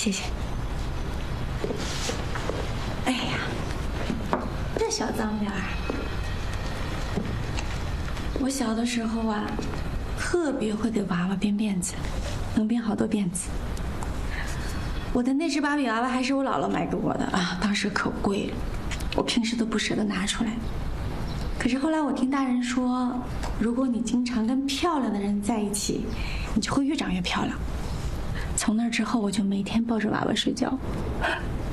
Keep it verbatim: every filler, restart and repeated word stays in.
谢谢。哎呀，这小脏辫儿，我小的时候啊，特别会给娃娃编辫子，能编好多辫子。我的那只芭比娃娃还是我姥姥买给我的啊，当时可贵了，我平时都不舍得拿出来。可是后来我听大人说，如果你经常跟漂亮的人在一起，你就会越长越漂亮。从那之后，我就每天抱着娃娃睡觉。